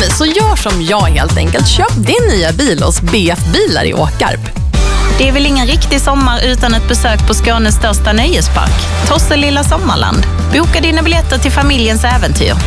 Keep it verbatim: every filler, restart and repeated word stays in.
men så gör som jag helt enkelt. Köp din nya bil hos B F Bilar i Åkarp. Det är väl ingen riktig sommar utan ett besök på Skånes största nöjespark, Tosselilla Sommarland. Boka dina biljetter till familjens äventyr.